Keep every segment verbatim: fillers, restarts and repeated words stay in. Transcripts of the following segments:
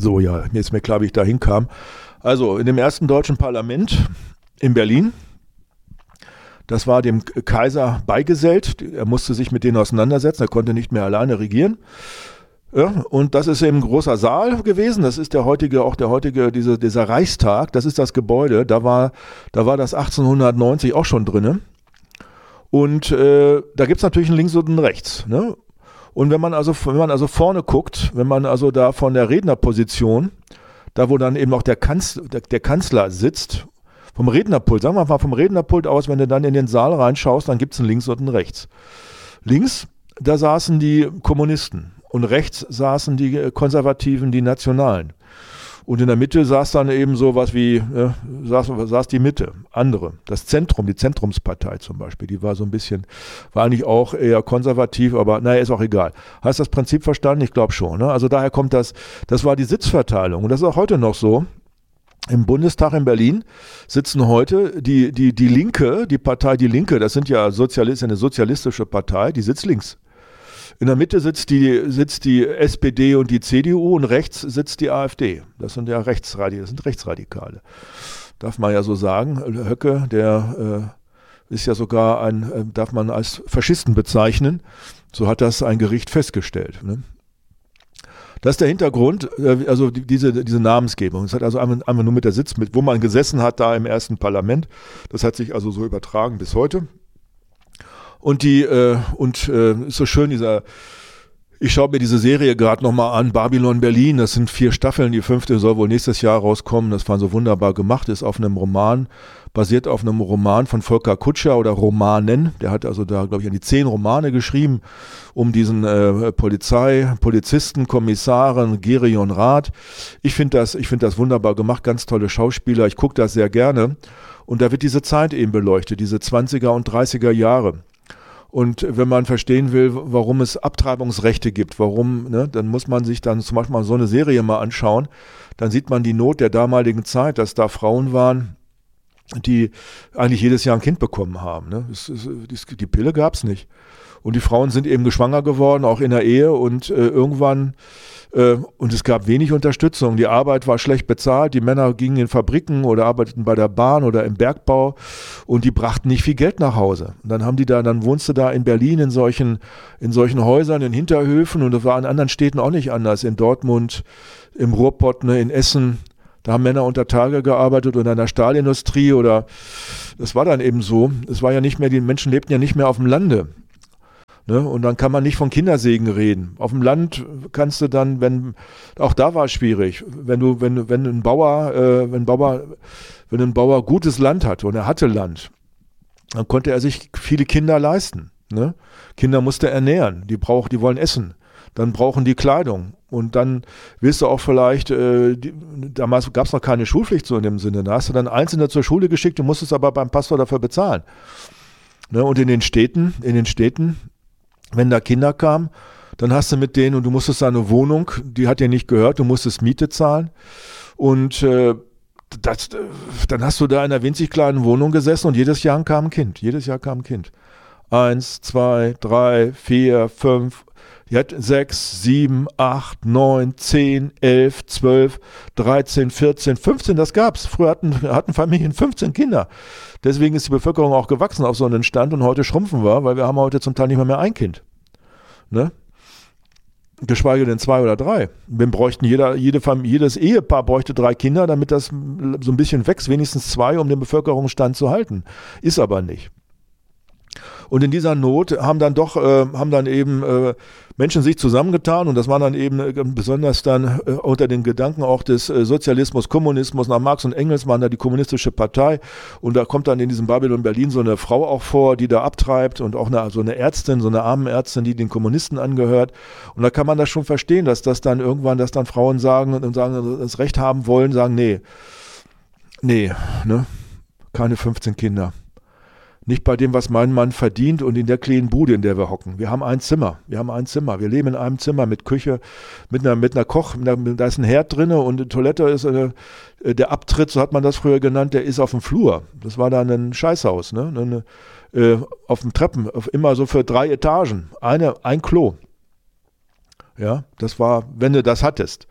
So, ja, mir ist mir klar, wie ich da hinkam. Also in dem ersten deutschen Parlament in Berlin, das war dem Kaiser beigesellt. Er musste sich mit denen auseinandersetzen, er konnte nicht mehr alleine regieren. Ja, und das ist eben ein großer Saal gewesen. Das ist der heutige, auch der heutige, diese, dieser Reichstag. Das ist das Gebäude. Da war, da war das achtzehnhundertneunzig auch schon drinne. Und äh, da gibt es natürlich ein Links und ein Rechts. Ne? Und wenn man also, wenn man also vorne guckt, wenn man also da von der Rednerposition, da wo dann eben auch der Kanzler, der, der Kanzler sitzt, vom Rednerpult, sagen wir mal vom Rednerpult aus, wenn du dann in den Saal reinschaust, dann gibt es ein Links und ein Rechts. Links, da saßen die Kommunisten. Und rechts saßen die Konservativen, die Nationalen. Und in der Mitte saß dann eben so was wie, äh, saß, saß die Mitte, andere. Das Zentrum, die Zentrumspartei zum Beispiel, die war so ein bisschen, war eigentlich auch eher konservativ, aber naja, ist auch egal. Hast du das Prinzip verstanden? Ich glaube schon. Ne? Also daher kommt das, das war die Sitzverteilung. Und das ist auch heute noch so. Im Bundestag in Berlin sitzen heute die, die, die Linke, die Partei Die Linke, das sind ja Sozialist, eine sozialistische Partei, die sitzt links. In der Mitte sitzt die, sitzt die S P D und die C D U und rechts sitzt die AfD. Das sind ja Rechtsradikale, das sind Rechtsradikale. Darf man ja so sagen. Höcke, der äh, ist ja sogar ein, äh, darf man als Faschisten bezeichnen. So hat das ein Gericht festgestellt. Ne? Das ist der Hintergrund, äh, also die, diese, diese Namensgebung. Es hat also einfach, einfach nur mit der Sitz, mit, wo man gesessen hat da im ersten Parlament. Das hat sich also so übertragen bis heute. Und die, äh, und äh, ist so schön, dieser, ich schaue mir diese Serie gerade nochmal an, Babylon Berlin, das sind vier Staffeln, die fünfte soll wohl nächstes Jahr rauskommen, das war so wunderbar gemacht, ist auf einem Roman, basiert auf einem Roman von Volker Kutscher oder Romanen, der hat also da, glaube ich, an die zehn Romane geschrieben, um diesen äh, Polizei, Polizisten, Kommissaren, Gerion Rath. Ich finde das, ich finde das wunderbar gemacht, ganz tolle Schauspieler, ich gucke das sehr gerne und da wird diese Zeit eben beleuchtet, diese zwanziger und dreißiger Jahre. Und wenn man verstehen will, warum es Abtreibungsrechte gibt, warum, ne, dann muss man sich dann zum Beispiel mal so eine Serie mal anschauen. Dann sieht man die Not der damaligen Zeit, dass da Frauen waren, die eigentlich jedes Jahr ein Kind bekommen haben. Ne? Es, es, die, die Pille gab es nicht. Und die Frauen sind eben schwanger geworden, auch in der Ehe. Und äh, irgendwann, äh, und es gab wenig Unterstützung. Die Arbeit war schlecht bezahlt. Die Männer gingen in Fabriken oder arbeiteten bei der Bahn oder im Bergbau. Und die brachten nicht viel Geld nach Hause. Und dann haben die da, dann wohnst du da in Berlin in solchen, in solchen Häusern, in Hinterhöfen. Und das war in anderen Städten auch nicht anders. In Dortmund, im Ruhrpott, ne, in Essen. Da haben Männer unter Tage gearbeitet oder in der Stahlindustrie oder, das war dann eben so. Es war ja nicht mehr, die Menschen lebten ja nicht mehr auf dem Lande. Ne? Und dann kann man nicht von Kindersegen reden. Auf dem Land kannst du dann, wenn, auch da war es schwierig, wenn du, wenn, wenn ein Bauer, äh, wenn ein Bauer, wenn ein Bauer gutes Land hatte und er hatte Land, dann konnte er sich viele Kinder leisten. Ne? Kinder musste er ernähren, die brauchen, die wollen essen. Dann brauchen die Kleidung. Und dann wirst du auch vielleicht, äh, die, damals gab es noch keine Schulpflicht so in dem Sinne, da hast du dann Einzelne zur Schule geschickt, du musstest aber beim Pastor dafür bezahlen. Ne? Und in den Städten, in den Städten, wenn da Kinder kamen, dann hast du mit denen, und du musstest da eine Wohnung, die hat dir nicht gehört, du musstest Miete zahlen. Und äh, das, dann hast du da in einer winzig kleinen Wohnung gesessen und jedes Jahr kam ein Kind. Jedes Jahr kam ein Kind. Eins, zwei, drei, vier, fünf, die hat sechs, sieben, acht, neun, zehn, elf, zwölf, dreizehn, vierzehn, fünfzehn, das gab's. Früher hatten, hatten Familien fünfzehn Kinder. Deswegen ist die Bevölkerung auch gewachsen auf so einen Stand und heute schrumpfen wir, weil wir haben heute zum Teil nicht mehr mehr ein Kind. Ne? Geschweige denn zwei oder drei. Wir bräuchten jeder, jede Familie, jedes Ehepaar bräuchte drei Kinder, damit das so ein bisschen wächst, wenigstens zwei, um den Bevölkerungsstand zu halten. Ist aber nicht. Und in dieser Not haben dann doch, äh, haben dann eben äh, Menschen sich zusammengetan und das war dann eben äh, besonders dann äh, unter den Gedanken auch des äh, Sozialismus, Kommunismus, nach Marx und Engels waren da die kommunistische Partei und da kommt dann in diesem Babylon Berlin so eine Frau auch vor, die da abtreibt und auch eine, so eine Ärztin, so eine Armenärztin, die den Kommunisten angehört und da kann man das schon verstehen, dass das dann irgendwann, dass dann Frauen sagen und sagen, das Recht haben wollen, sagen, nee, nee, ne, keine fünfzehn Kinder. Nicht bei dem, was mein Mann verdient und in der kleinen Bude, in der wir hocken. Wir haben ein Zimmer. Wir haben ein Zimmer. Wir leben in einem Zimmer mit Küche, mit einer, mit einer Koch, mit einer, da ist ein Herd drin und die Toilette ist eine, der Abtritt, so hat man das früher genannt, der ist auf dem Flur. Das war dann ein Scheißhaus, ne? Eine, äh, auf dem Treppen, auf, immer so für drei Etagen. Eine, ein Klo. Ja, das war, wenn du das hattest.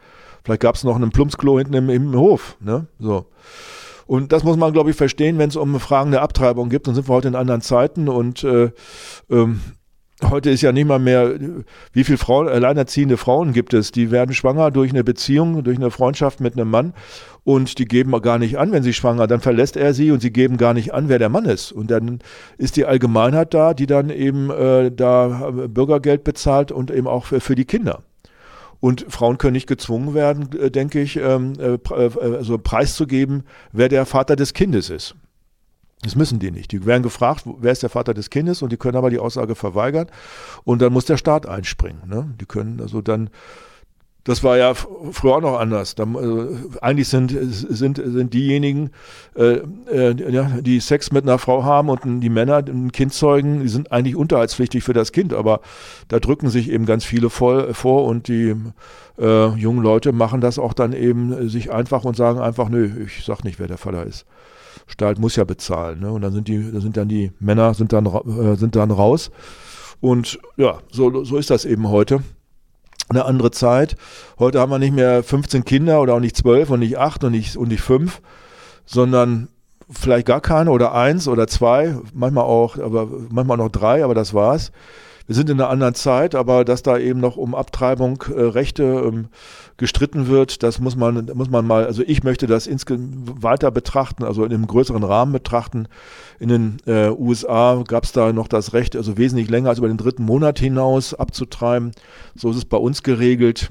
Vielleicht gab es noch ein Plumpsklo hinten im, im Hof. Ne? So. Und das muss man, glaube ich, verstehen, wenn es um Fragen der Abtreibung geht. Dann sind wir heute in anderen Zeiten und äh, ähm, heute ist ja nicht mal mehr, wie viele Frauen, alleinerziehende Frauen gibt es, die werden schwanger durch eine Beziehung, durch eine Freundschaft mit einem Mann und die geben gar nicht an, wenn sie schwanger, dann verlässt er sie und sie geben gar nicht an, wer der Mann ist. Und dann ist die Allgemeinheit da, die dann eben äh, da Bürgergeld bezahlt und eben auch für, für die Kinder. Und Frauen können nicht gezwungen werden, äh, denke ich, ähm, äh, also preiszugeben, wer der Vater des Kindes ist. Das müssen die nicht. Die werden gefragt, wer ist der Vater des Kindes und die können aber die Aussage verweigern und dann muss der Staat einspringen. Ne? Die können also dann, das war ja f- früher auch noch anders. Da, äh, eigentlich sind, sind, sind diejenigen, äh, äh, ja, die Sex mit einer Frau haben und die Männer ein Kind zeugen, die sind eigentlich unterhaltspflichtig für das Kind, aber da drücken sich eben ganz viele voll, vor und die äh, jungen Leute machen das auch dann eben sich einfach und sagen einfach, nö, ich sag nicht, wer der Vater ist. Staat muss ja bezahlen, ne? Und dann sind die, da sind dann die Männer sind dann äh, sind dann raus und ja, so so ist das eben heute. Eine andere Zeit. Heute haben wir nicht mehr fünfzehn Kinder oder auch nicht zwölf und nicht acht und nicht und nicht fünf, sondern vielleicht gar keine oder eins oder zwei, manchmal auch, aber manchmal noch drei, aber das war's. Wir sind in einer anderen Zeit, aber dass da eben noch um Abtreibung äh, Rechte ähm, gestritten wird, das muss man, muss man mal, also ich möchte das insgesamt weiter betrachten, also in einem größeren Rahmen betrachten. In den äh, U S A gab es da noch das Recht, also wesentlich länger als über den dritten Monat hinaus abzutreiben. So ist es bei uns geregelt.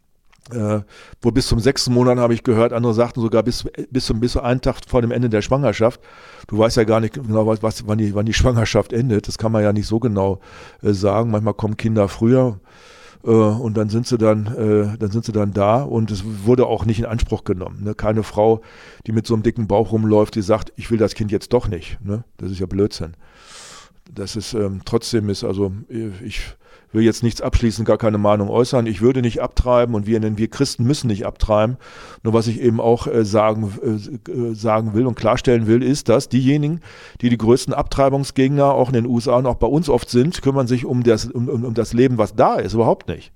Äh, wo bis zum sechsten Monat habe ich gehört, andere sagten sogar bis, bis zum bis zu einen Tag vor dem Ende der Schwangerschaft. Du weißt ja gar nicht genau, was, was, wann, die, wann die Schwangerschaft endet. Das kann man ja nicht so genau äh, sagen. Manchmal kommen Kinder früher äh, und dann sind sie dann, äh, dann sind sie dann da und es wurde auch nicht in Anspruch genommen. Ne? Keine Frau, die mit so einem dicken Bauch rumläuft, die sagt, ich will das Kind jetzt doch nicht. Ne? Das ist ja Blödsinn. Das ist ähm, trotzdem ist, also ich will jetzt nichts abschließend, gar keine Meinung äußern. Ich würde nicht abtreiben und wir, denn wir Christen müssen nicht abtreiben. Nur was ich eben auch äh, sagen, äh, sagen will und klarstellen will, ist, dass diejenigen, die die größten Abtreibungsgegner auch in den U S A und auch bei uns oft sind, kümmern sich um das, um, um das Leben, was da ist, überhaupt nicht.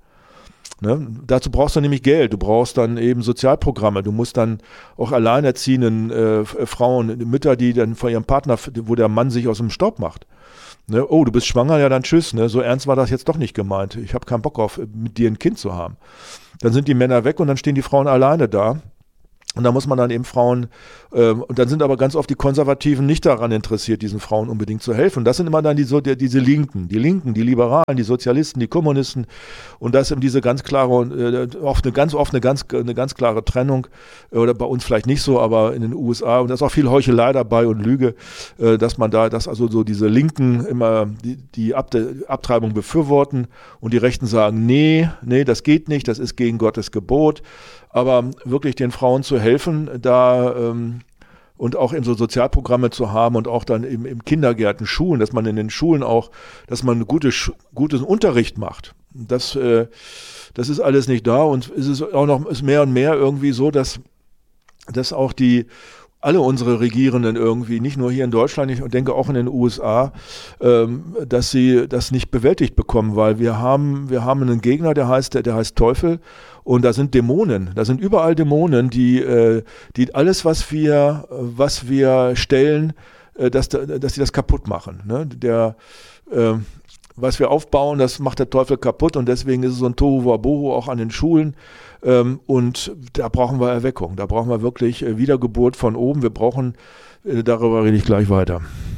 Ne? Dazu brauchst du nämlich Geld, du brauchst dann eben Sozialprogramme, du musst dann auch alleinerziehenden äh, Frauen, Mütter, die dann von ihrem Partner, wo der Mann sich aus dem Staub macht. Ne, oh, du bist schwanger, ja dann tschüss, ne? So ernst war das jetzt doch nicht gemeint. Ich habe keinen Bock auf, mit dir ein Kind zu haben. Dann sind die Männer weg und dann stehen die Frauen alleine da. Und da muss man dann eben Frauen, ähm, und dann sind aber ganz oft die Konservativen nicht daran interessiert, diesen Frauen unbedingt zu helfen. Und das sind immer dann die, so, die, diese Linken, die Linken, die Liberalen, die Sozialisten, die Kommunisten. Und das ist eben diese ganz klare, äh, oft eine ganz oft eine ganz, eine ganz klare Trennung, äh, oder bei uns vielleicht nicht so, aber in den U S A, und da ist auch viel Heuchelei dabei und Lüge, äh, dass man da, dass also so diese Linken immer die, die Ab Abtreibung befürworten und die Rechten sagen, nee, nee, das geht nicht, das ist gegen Gottes Gebot. Aber wirklich den Frauen zu helfen, da ähm, und auch in so Sozialprogramme zu haben und auch dann im, im Kindergärten, Schulen, dass man in den Schulen auch, dass man einen gute, guten Unterricht macht. Das, äh, das ist alles nicht da und es ist auch noch ist mehr und mehr irgendwie so, dass, dass auch die alle unsere Regierenden irgendwie, nicht nur hier in Deutschland, ich denke auch in den U S A, ähm, dass sie das nicht bewältigt bekommen, weil wir haben, wir haben einen Gegner, der heißt, der, der heißt Teufel und da sind Dämonen, da sind überall Dämonen, die, äh, die alles, was wir, was wir stellen, äh, dass, dass sie das kaputt machen. Ne? Der, äh, was wir aufbauen, das macht der Teufel kaputt und deswegen ist es so ein Tohuwabohu auch an den Schulen. Ähm, und da brauchen wir Erweckung, da brauchen wir wirklich äh, Wiedergeburt von oben. Wir brauchen, äh, darüber rede ich gleich weiter.